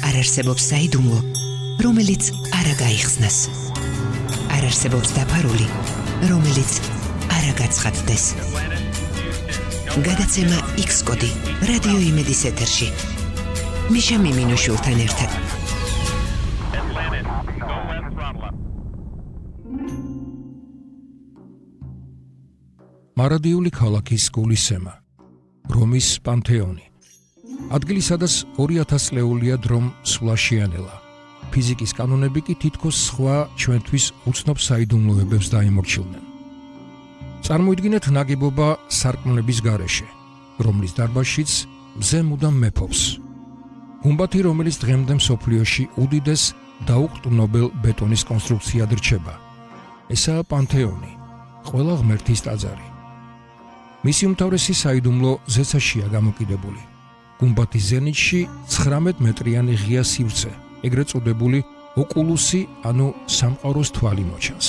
არ არსებობს საიდუმლო, რომელიც არ გაიხსნას. არ არსებობს დაფარული, რომელიც არ გაცხადდეს. გადაცემა X-კოდი რადიო იმედის ეთერში. მიშა მიმინოშვილთან ერთად. მარადიული ქალაქის გულისცემა, რომის პანთეონი. ადგილი, სადაც 2000 წლეულია დრომ სულაშიანელა. ფიზიკის კანონები კი თითქოს სხვა ჩვენთვის უცნობ საიდუმლოებებს დაემორჩილნენ. წარმოიდგინეთ ნაგებობა სარკმლების გარეშე, რომლის დარბაზშიც მზე მუდამ მეფობს. გუმბათი, რომელიც დღემდე მსოფლიოში უდიდეს დაუყრდნობელ ბეტონის კონსტრუქციად რჩება. ესაა პანთეონი, ყველა ღმერთის ტაძარი. მისი უმთავრესი საიდუმლო ზეცაშია გამოკიდებული. გუმბათის ზენიტში 19 მეტრიანი ღია სივრცე, ეგრეთ წოდებული ოკულუსი, ანუ სამყაროს თვალი მოჩანს.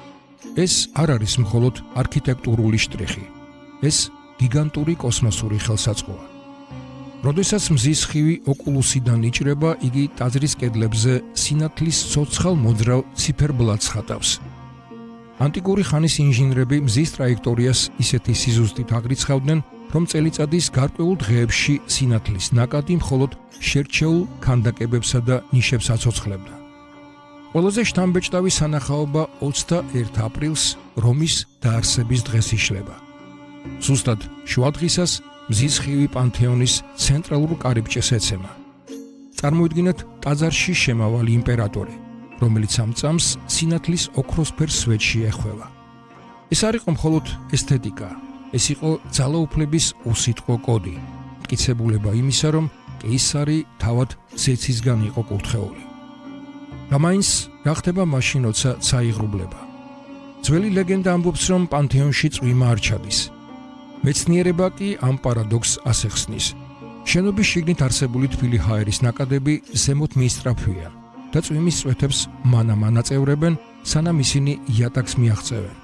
ეს არ არის მხოლოდ არქიტექტურული შტრიხი, ეს გიგანტური კოსმოსური ხელსაწყოა. როდესაც მზის ხივი ოკულუსიდან იჭრება, იგი ტაძრის კედლებზე სინათლის ცოცხალ მოძრავ ციფერბლადს ხატავს. ანტიკური ხანის ინჟინრები მზის ტრაექტორიას ისეთი სიზუსტით აღრიცხავდნენ, რომ წელიწადის გარკვეულ დღეებში სინათლის ნაკადი მხოლოდ შერჩეულ ქანდაკებებსა და ნიშებს აცოცხლებდა. ყველაზე შთამბეჭდავი სანახაობა 21 აპრილს რომის დაარსების დღეს იშლება. ზუსტად შუადღისას მზის ხივი პანთეონის ცენტრალურ კარიბჭეს ეცემა. წარმოიდგინეთ ტაძარში შემავალი იმპერატორი, რომელიც ამ წამს სინათლის ოქროსფერ სვეტში ეხვევა. ეს არ იყო მხოლოდ ესთეტიკა, ეს იყო ძალაუფლების უსიტყვო კოდი, მტკიცებულება იმისა, რომ კეისარი თავად ზეცისგან იყო კურთხეული. რამაინც რა ხდება მაშინ, როცა წაიღრუბლება? ძველი ლეგენდა ამბობს, რომ პანთეონში წვიმა არ ჩადის. მეცნიერება კი ამ პარადოქსს ასახსნის. შენობის შიგნით არსებული თბილი ჰაერის ნაკადები ზემოთ მიისწრაფვიან და წვიმის წვეთებს მანამ აწევრებენ, სანამ ისინი იატაკს მიაღწევენ.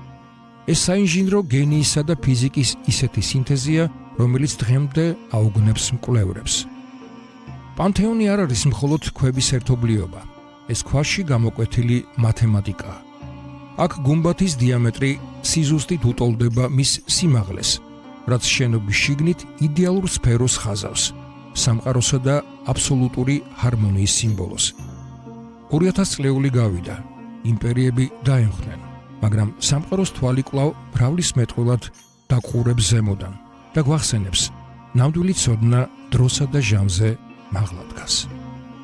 ეს საინჟინრო გენიისა და ფიზიკის ისეთი სინთეზია, რომელიც დღემდე აუგნებს მკვლევრებს. პანთეონი არ არის მხოლოდ ქვების ერთობლიობა, ეს ქვაში გამოკვეთილი მათემატიკაა. აქ გუმბათის დიამეტრი სიზუსტით უტოლდება მის სიმაღლეს, რაც შენობის შიგნით იდეალურ სფეროს ხაზავს, სამყაროსა და აბსოლუტური ჰარმონიის სიმბოლოს. 2000 წლეული გავიდა, იმპერიები დაემხნენ, მაგრამ სამყაროს თვალი კვლავ მრავლის მეტყველად დაყურებს ზემოდან და გვახსენებს, ნამდვილი ცოდნა დროსა და ჟამზე მაღლა დგას.